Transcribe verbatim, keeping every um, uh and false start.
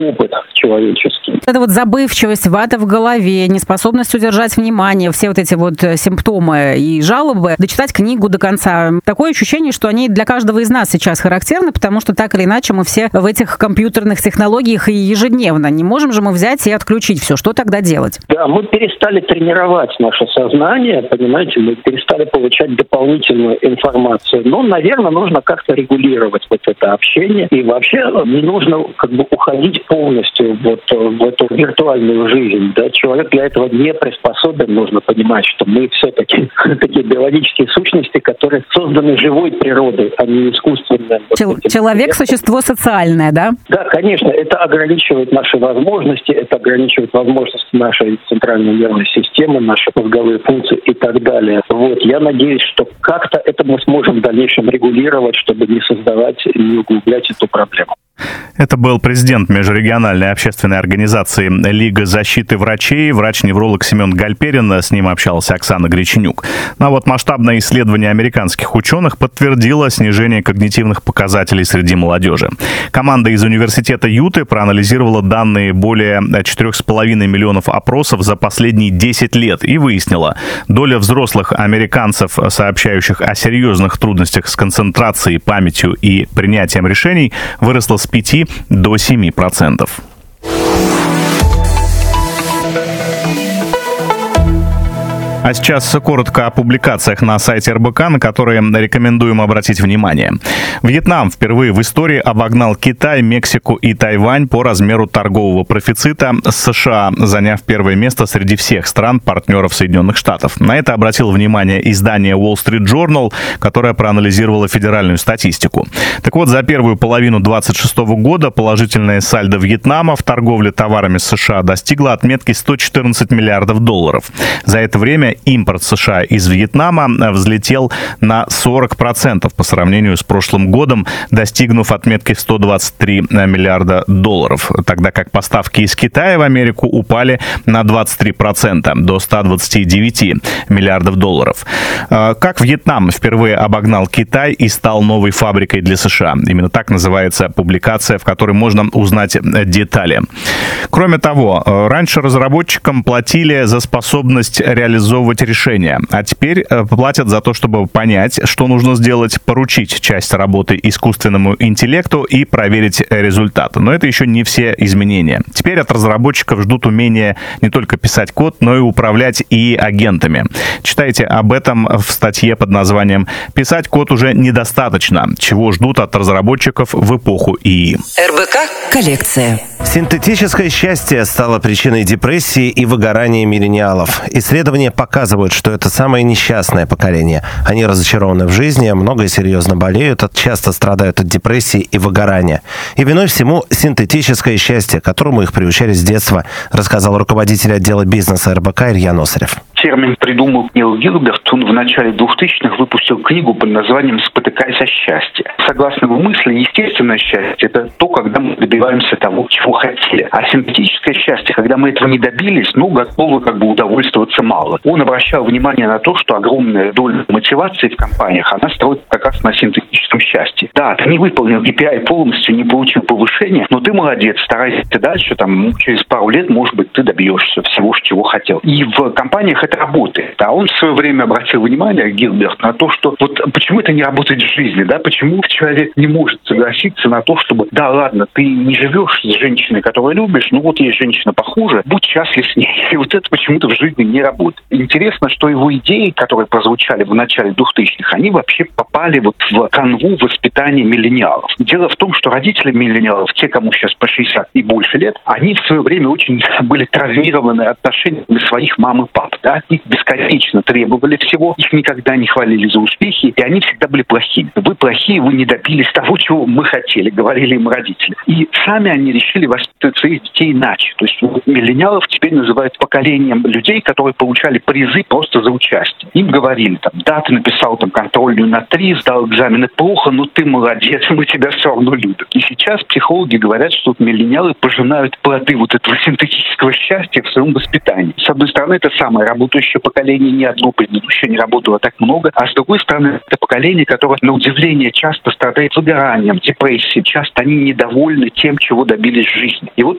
опыт человеческий. Это вот забывчивость, вата в голове, неспособность удержать внимание, все вот эти вот симптомы и жалобы, дочитать книгу до конца. Такое ощущение, что они для каждого из нас сейчас характерны, потому что так или иначе мы все в этих компьютерных технологиях и ежедневно. Не можем же мы взять и отключить все. Что тогда делать? Да, мы перестали тренировать наше сознание, понимаете, мы перестали получать дополнительную информацию. Но, наверное, нужно как-то регулировать вот это общение. И вообще не нужно как бы уходить полностью вот в эту виртуальную жизнь. Да? Человек для этого не приспособлен. Нужно понимать, что мы все-таки такие биологические сущности, которые созданы живой природой, а не искусственной. Чел- человек – существо социальное, да? Да, конечно. Это ограничивает наши возможности, это ограничивает возможности нашей центральной нервной системы, наши мозговые функции и так далее. Вот. Я надеюсь, что как-то это мы сможем в дальнейшем регулировать, чтобы не создавать и не углублять эту проблему. Это был президент межрегиональной общественной организации «Лига защиты врачей», врач-невролог Семен Гальперин. С ним общалась Оксана Греченюк. Ну, а вот масштабное исследование американских ученых подтвердило снижение когнитивных показателей среди молодежи. Команда из университета Юты проанализировала данные более четырех с половиной миллионов опросов за последние десять лет и выяснила, доля взрослых американцев, сообщающих о серьезных трудностях с концентрацией, памятью и принятием решений, выросла с пяти до семи процентов. А сейчас коротко о публикациях на сайте эр бэ ка, на которые рекомендуем обратить внимание. Вьетнам впервые в истории обогнал Китай, Мексику и Тайвань по размеру торгового профицита с США, заняв первое место среди всех стран-партнеров Соединенных Штатов. На это обратило внимание издание Wall Street Journal, которое проанализировало федеральную статистику. Так вот, за первую половину двадцать шестого года положительное сальдо Вьетнама в торговле товарами с США достигло отметки сто четырнадцать миллиардов долларов. За это время импорт США из Вьетнама взлетел на сорок процентов по сравнению с прошлым годом, достигнув отметки в сто двадцать три миллиарда долларов, тогда как поставки из Китая в Америку упали на двадцать три процента, до ста двадцати девяти миллиардов долларов. Как Вьетнам впервые обогнал Китай и стал новой фабрикой для США? Именно так называется публикация, в которой можно узнать детали. Кроме того, раньше разработчикам платили за способность реализовывать решения, а теперь платят за то, чтобы понять, что нужно сделать, поручить часть работы искусственному интеллекту и проверить результаты. Но это еще не все изменения. Теперь от разработчиков ждут умения не только писать код, но и управлять и агентами. Читайте об этом в статье под названием «Писать код уже недостаточно. Чего ждут от разработчиков в эпоху ИИ». эр бэ ка коллекция. Синтетическое счастье стало причиной депрессии и выгорания миллениалов. Исследования показывают, что это самое несчастное поколение. Они разочарованы в жизни, много и серьезно болеют, часто страдают от депрессии и выгорания. И виной всему синтетическое счастье, к которому их приучали с детства, рассказал руководитель отдела бизнеса эр бэ ка Илья Носарев. Термин придумал Нил Гилберт. Он в начале двухтысячных выпустил книгу под названием «Спотыкаясь о счастье». Согласно его мысли, естественное счастье – это то, когда мы добиваемся того, чего хотели. А синтетическое счастье, когда мы этого не добились, ну, готовы как бы удовольствоваться мало. Он обращал внимание на то, что огромная доля мотивации в компаниях, она строится как раз на синтетическом счастье. Да, ты не выполнил кей пи ай полностью, не получил повышения, но ты молодец, старайся дальше, там, через пару лет, может быть, ты добьешься всего, чего хотел. И в компаниях это работает. А он в свое время обратил внимание, Гилберт, на то, что вот почему это не работает в жизни, да, почему человек не может согласиться на то, чтобы, да, ладно, ты не живешь с женщиной, которую любишь, ну вот есть женщина похуже, будь счастлив с ней. И вот это почему-то в жизни не работает. Интересно, что его идеи, которые прозвучали в начале двухтысячных, они вообще попали вот в канву воспитания миллениалов. Дело в том, что родители миллениалов, те, кому сейчас по шестьдесят и больше лет, они в свое время очень были травмированы отношениями своих мам и пап, да, их бесконечно требовали всего, их никогда не хвалили за успехи, и они всегда были плохими. Вы плохие, вы не добились того, чего мы хотели, говорили им родители. И сами они решили воспитывать своих детей иначе. То есть миллениалов теперь называют поколением людей, которые получали призы просто за участие. Им говорили, там, да, ты написал там контрольную на три, сдал экзамены плохо, но ты молодец, мы тебя все равно любим. И сейчас психологи говорят, что миллениалы пожинают плоды вот этого синтетического счастья в своем воспитании. С одной стороны, это самая работа предыдущее поколение, ни одно предыдущее не работало так много. А с другой стороны, это поколение, которое, на удивление, часто страдает выгоранием, депрессией. Часто они недовольны тем, чего добились в жизни. И вот